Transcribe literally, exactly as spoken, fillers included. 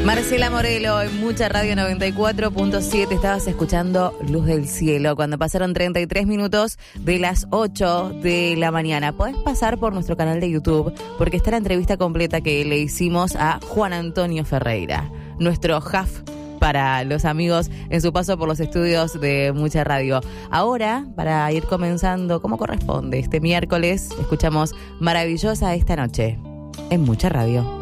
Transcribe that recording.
Marcela Morelo en Mucha Radio noventa y cuatro punto siete. Estabas escuchando Luz del Cielo cuando pasaron treinta y tres minutos de las ocho de la mañana. Podés pasar por nuestro canal de YouTube porque está la entrevista completa que le hicimos a Juan Antonio Ferreira, nuestro H A F para los amigos en su paso por los estudios de Mucha Radio. Ahora, para ir comenzando como corresponde este miércoles, escuchamos Maravillosa esta noche en Mucha Radio.